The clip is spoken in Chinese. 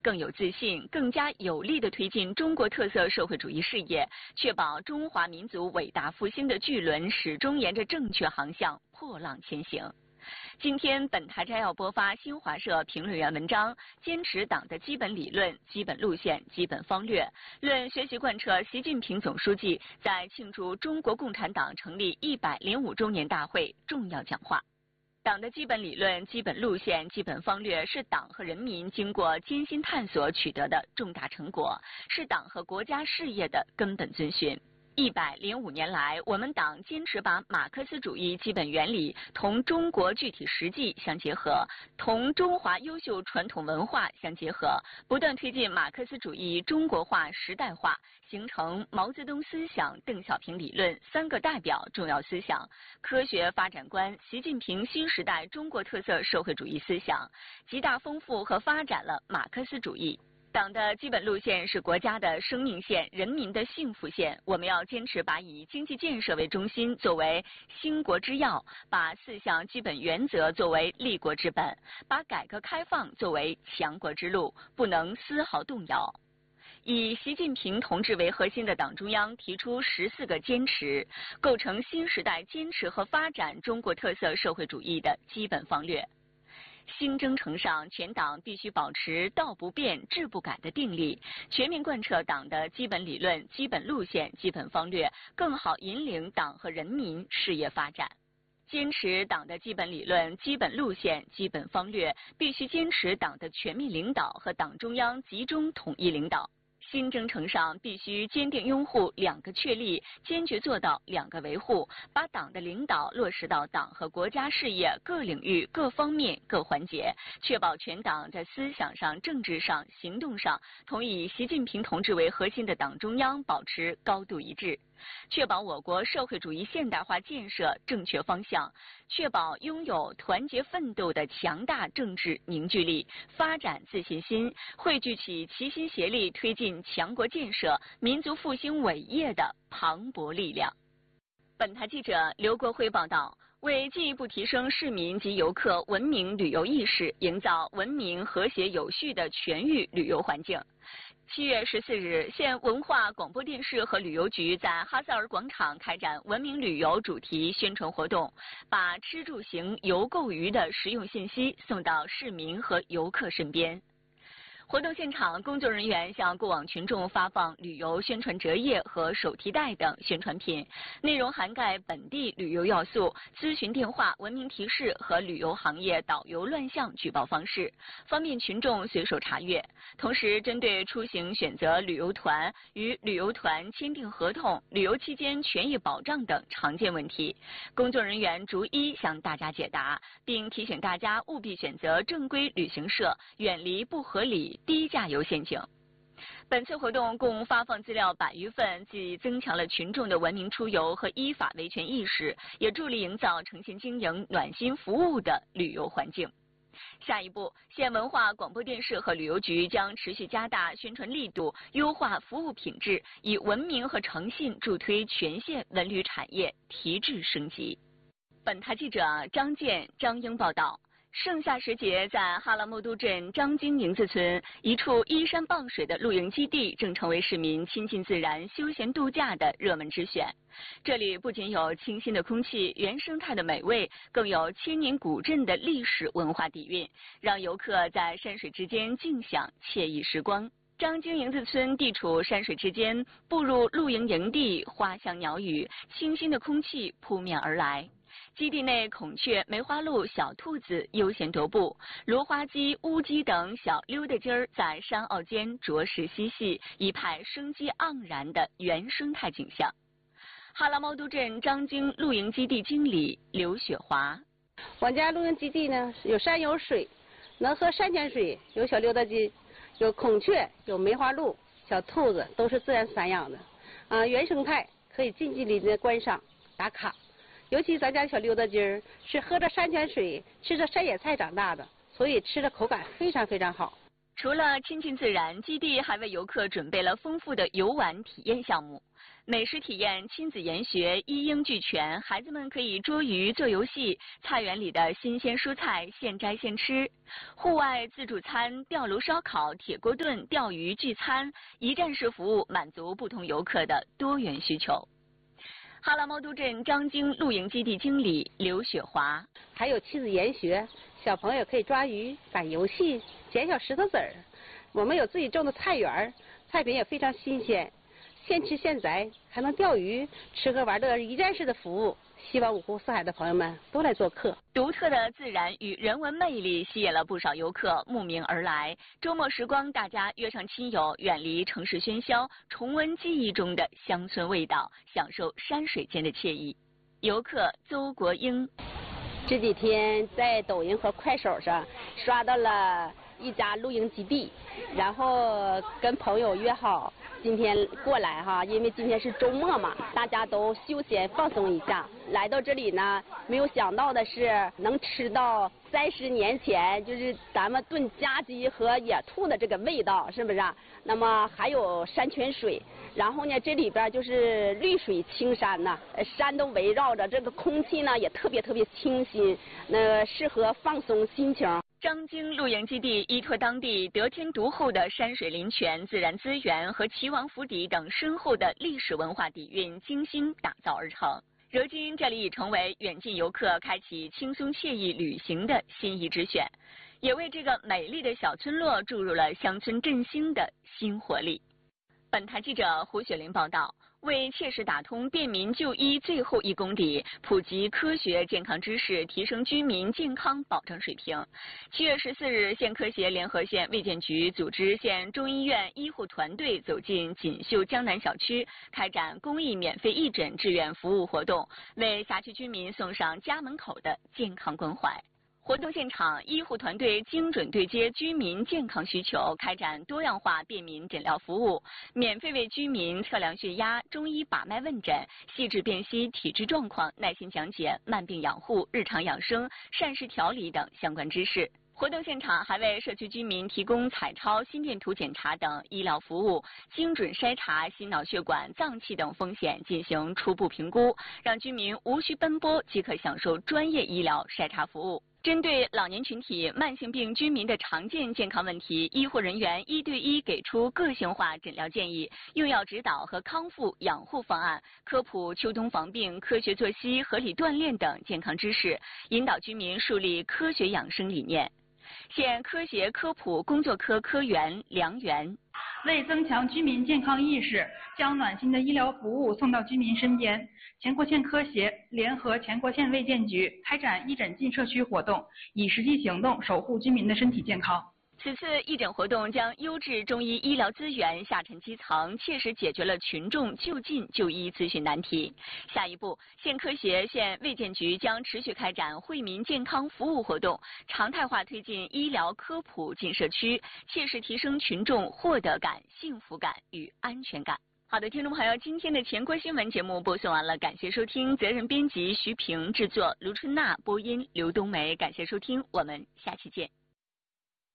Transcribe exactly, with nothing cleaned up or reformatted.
更有自信、更加有力地推进中国特色社会主义事业，确保中华民族伟大复兴的巨轮始终沿着正确航向破浪前行。今天本台摘要播发新华社评论员文章，坚持党的基本理论、基本路线、基本方略，论学习贯彻习近平总书记在庆祝中国共产党成立一百零五周年大会重要讲话。党的基本理论、基本路线、基本方略是党和人民经过艰辛探索取得的重大成果，是党和国家事业的根本遵循。一百零五年来，我们党坚持把马克思主义基本原理同中国具体实际相结合，同中华优秀传统文化相结合，不断推进马克思主义中国化、时代化，形成毛泽东思想、邓小平理论、三个代表重要思想、科学发展观、习近平新时代中国特色社会主义思想，极大丰富和发展了马克思主义。党的基本路线是国家的生命线、人民的幸福线。我们要坚持把以经济建设为中心作为兴国之要，把四项基本原则作为立国之本，把改革开放作为强国之路，不能丝毫动摇。以习近平同志为核心的党中央提出十四个坚持，构成新时代坚持和发展中国特色社会主义的基本方略。新征程上，全党必须保持道不变、志不改的定力，全面贯彻党的基本理论、基本路线、基本方略，更好引领党和人民事业发展。坚持党的基本理论、基本路线、基本方略，必须坚持党的全面领导和党中央集中统一领导。新征程上必须坚定拥护两个确立，坚决做到两个维护，把党的领导落实到党和国家事业各领域、各方面、各环节，确保全党在思想上、政治上、行动上同以习近平同志为核心的党中央保持高度一致，确保我国社会主义现代化建设正确方向，确保拥有团结奋斗的强大政治凝聚力，发展自信心，汇聚起齐心协力推进强国建设、民族复兴伟业的磅礴力量。本台记者刘国辉报道。为进一步提升市民及游客文明旅游意识，营造文明、和谐、有序的全域旅游环境，七月十四日，县文化广播电视和旅游局在哈萨尔广场开展文明旅游主题宣传活动，把吃住行游购娱的实用信息送到市民和游客身边。活动现场，工作人员向过往群众发放旅游宣传折页和手提袋等宣传品，内容涵盖本地旅游要素、咨询电话、文明提示和旅游行业导游乱象举报方式，方便群众随手查阅。同时，针对出行选择旅游团、与旅游团签订合同、旅游期间权益保障等常见问题，工作人员逐一向大家解答，并提醒大家务必选择正规旅行社，远离不合理低价游陷阱。本次活动共发放资料百余份，既增强了群众的文明出游和依法维权意识，也助力营造诚信经营、暖心服务的旅游环境。下一步，县文化广播电视和旅游局将持续加大宣传力度，优化服务品质，以文明和诚信助推全县文旅产业提质升级。本台记者张健、张英报道。盛夏时节，在哈拉木都镇张京营子村一处依山傍水的露营基地，正成为市民亲近自然、休闲度假的热门之选。这里不仅有清新的空气、原生态的美味，更有千年古镇的历史文化底蕴，让游客在山水之间静享惬意时光。张京营子村地处山水之间，步入露营营地，花香鸟语，清新的空气扑面而来。基地内，孔雀、梅花鹿、小兔子悠闲踱步，芦花鸡、乌鸡等小溜达鸡儿在山坳间啄食嬉戏，一派生机盎然的原生态景象。哈拉猫都镇张京露营基地经理刘雪华： 我家露营基地呢，有山有水，能喝山泉水，有小溜达鸡，有孔雀，有梅花鹿、小兔子，都是自然散养的，啊，原生态，可以近距离的观赏打卡。尤其咱家小溜达鸡儿是喝着山泉水、吃着山野菜长大的，所以吃的口感非常非常好。 除了亲近自然，基地还为游客准备了丰富的游玩体验项目。美食体验、亲子研学一应俱全，孩子们可以捉鱼、做游戏，菜园里的新鲜蔬菜现摘现吃，户外自助餐、吊炉烧烤、铁锅炖、钓鱼聚餐，一站式服务满足不同游客的多元需求。哈拉猫都镇张京露营基地经理刘雪华， 还有亲子研学，小朋友可以抓鱼、打游戏、捡小石头子儿。我们有自己种的菜园，菜品也非常新鲜。现吃现摘，还能钓鱼，吃喝玩乐一站式的服务。希望五湖四海的朋友们都来做客。 独特的自然与人文魅力吸引了不少游客慕名而来。周末时光，大家约上亲友，远离城市喧嚣，重温记忆中的乡村味道，享受山水间的惬意。游客邹国英， 这几天在抖音和快手上刷到了一家露营基地，然后跟朋友约好今天过来哈，因为今天是周末嘛，大家都休闲放松一下。来到这里呢，没有想到的是能吃到三十年前就是咱们炖家鸡和野兔的这个味道，是不是啊？那么还有山泉水，然后呢，这里边就是绿水青山呐，山都围绕着，这个空气呢也特别特别清新，那适合放松心情。 张京露营基地依托当地得天独厚的山水林泉、自然资源和齐王府邸等深厚的历史文化底蕴，精心打造而成。如今，这里已成为远近游客开启轻松惬意旅行的心仪之选，也为这个美丽的小村落注入了乡村振兴的新活力。本台记者胡雪林报道。为切实打通便民就医最后一公里，普及科学健康知识，提升居民健康保障水平。七月十四日，县科协联合县卫健局组织县中医院医护团队走进锦绣江南小区，开展公益免费义诊志愿服务活动，为辖区居民送上家门口的健康关怀。活动现场，医护团队精准对接居民健康需求，开展多样化便民诊疗服务，免费为居民测量血压、中医把脉问诊，细致辨析体质状况，耐心讲解慢病养护、日常养生、膳食调理等相关知识。活动现场还为社区居民提供彩超、心电图检查等医疗服务，精准筛查心脑血管、脏器等风险，进行初步评估，让居民无需奔波即可享受专业医疗筛查服务。针对老年群体、慢性病居民的常见健康问题，医护人员一对一给出个性化诊疗建议、用药指导和康复养护方案，科普秋冬防病、科学作息、合理锻炼等健康知识，引导居民树立科学养生理念。县科协科普工作科科员梁元， 为增强居民健康意识，将暖心的医疗服务送到居民身边，前国县科协联合前国县卫健局开展义诊进社区活动，以实际行动守护居民的身体健康。 此次义诊活动将优质中医医疗资源下沉基层，切实解决了群众就近就医咨询难题。下一步，县科协、县卫健局将持续开展惠民健康服务活动，常态化推进医疗科普进社区，切实提升群众获得感、幸福感与安全感。好的，听众朋友，今天的全国新闻节目播送完了，感谢收听，责任编辑徐平，制作卢春娜，播音刘冬梅，感谢收听，我们下期见。